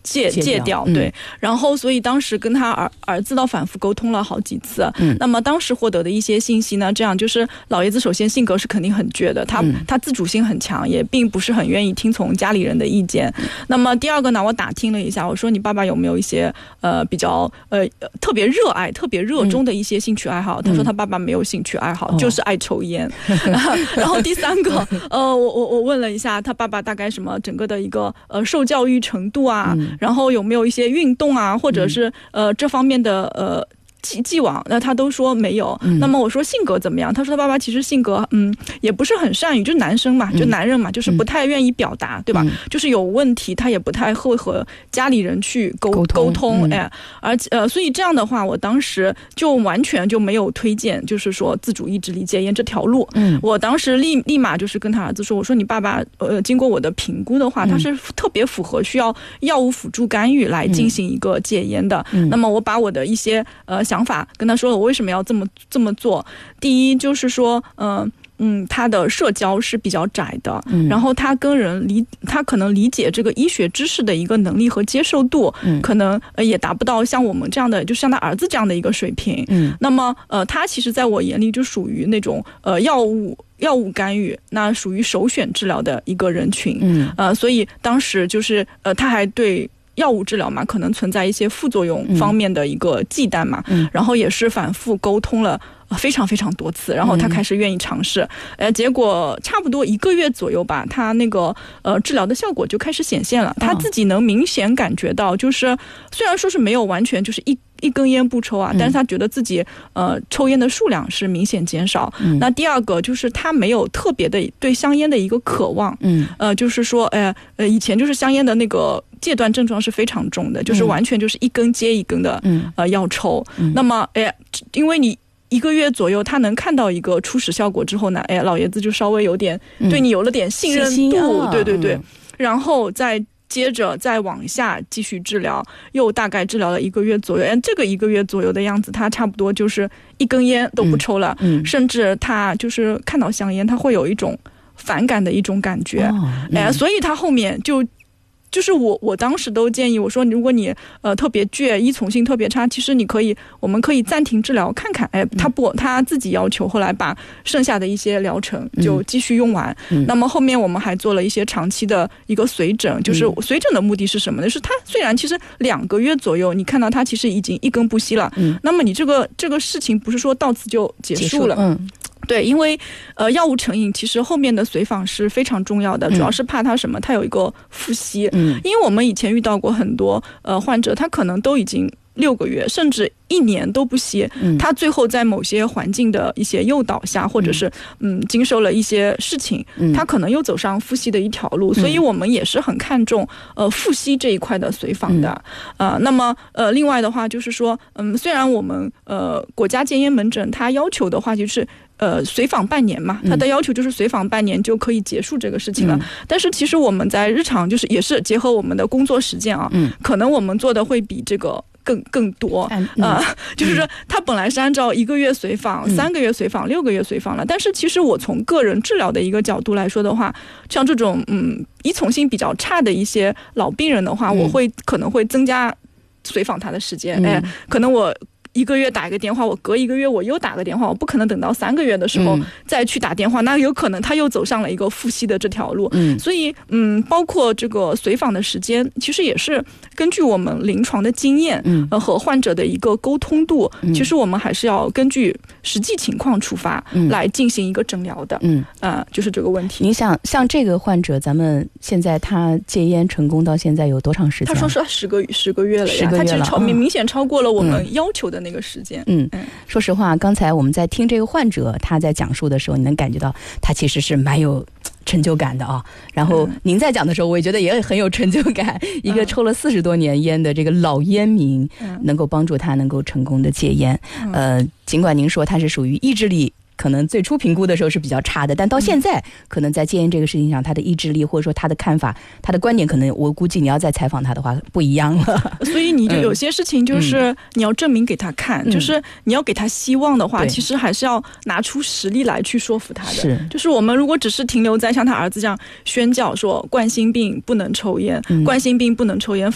戒掉，对。然后所以当时跟他儿子倒反复沟通了好几次，那么当时获得的一些信息呢，这样就是老爷子首先性格是肯定很倔的，他自主性很强，也并不是很愿意听从家里人的意见。那么第二个呢，我打听了一下，我说你爸爸有没有一些比较特别热爱特别热衷的一些兴趣爱好，他说他爸爸没有兴趣爱好，就是爱抽烟。然后第三个我问了一下他爸爸大概什么整个的一个受教育程度啊，然后有没有一些运动啊，或者是这方面的既往，那他都说没有。那么我说性格怎么样？他说他爸爸其实性格也不是很善于，就是男生嘛，就男人嘛，就是不太愿意表达，对吧？就是有问题他也不太会和家里人去沟通，而且所以这样的话，我当时就完全就没有推荐，就是说自主意志力戒烟这条路。我当时立马就是跟他儿子说，我说你爸爸经过我的评估的话，他是特别符合需要药物辅助干预来进行一个戒烟的。那么我把我的一些想法跟他说了，我为什么要这么做。第一就是说他的社交是比较窄的，然后他可能理解这个医学知识的一个能力和接受度，可能也达不到像我们这样的，就像他儿子这样的一个水平。那么他其实在我眼里就属于那种药物干预，那属于首选治疗的一个人群。所以当时就是他还对药物治疗嘛，可能存在一些副作用方面的一个忌惮嘛，然后也是反复沟通了非常非常多次，然后他开始愿意尝试，结果差不多1个月左右吧，他那个治疗的效果就开始显现了，他自己能明显感觉到，就是虽然说是没有完全就是一根烟不抽啊，但是他觉得自己抽烟的数量是明显减少。那第二个就是他没有特别的对香烟的一个渴望，就是说以前就是香烟的那个戒断症状是非常重的，就是完全就是一根接一根的要抽。那么因为你1个月左右他能看到一个初始效果之后呢，老爷子就稍微有点对你有了点信任度，对，然后接着再往下继续治疗，又大概治疗了1个月左右。这个1个月左右的样子，他差不多就是一根烟都不抽了，甚至他就是看到香烟，他会有一种反感的一种感觉。所以他后面就是我当时都建议我说，如果你特别倔，依从性特别差，其实我们可以暂停治疗看看。他自己要求，后来把剩下的一些疗程就继续用完。那么后面我们还做了一些长期的一个随诊，就是随诊的目的是什么呢？是他虽然其实2个月左右，你看到他其实已经一根不吸了，那么你这个事情不是说到此就结束了。对，因为药物成瘾其实后面的随访是非常重要的，主要是怕他什么，他有一个复吸。因为我们以前遇到过很多患者，他可能都已经6个月甚至1年都不吸，他最后在某些环境的一些诱导下，或者是经受了一些事情，他可能又走上复吸的一条路。所以我们也是很看重复吸这一块的随访的。那么另外的话就是说虽然我们国家戒烟门诊它要求的话就是随访半年嘛，他的要求就是随访半年就可以结束这个事情了。但是其实我们在日常就是也是结合我们的工作实践啊，可能我们做的会比这个更多。就是说他本来是按照1个月随访、3个月随访、6个月随访了，但是其实我从个人治疗的一个角度来说的话，像这种依从性比较差的一些老病人的话，我可能会增加随访他的时间。可能我1个月打一个电话，我隔1个月我又打个电话，我不可能等到3个月的时候再去打电话，那有可能他又走上了一个复吸的这条路。所以包括这个随访的时间，其实也是根据我们临床的经验和患者的一个沟通度，其实我们还是要根据实际情况出发来进行一个诊疗的。就是这个问题。 您想像这个患者，咱们现在他戒烟成功到现在有多长时间？ 他说是10个月了呀，他其实明显超过了我们要求的那个时间。 说实话，刚才我们在听这个患者他在讲述的时候，你能感觉到他其实是蛮有成就感的啊。然后您在讲的时候，我也觉得也很有成就感。一个抽了40多年烟的这个老烟民，能够帮助他能够成功的戒烟。尽管您说他是属于意志力可能最初评估的时候是比较差的，但到现在可能在戒烟这个事情上，他的意志力或者说他的看法、他的观点，可能我估计你要再采访他的话不一样了。 所以你就有些事情就是你要证明给他看，就是你要给他希望的话，其实还是要拿出实力来去说服他的。就是我们如果只是停留在像他儿子这样宣教说冠心病不能抽烟，冠心病不能抽烟，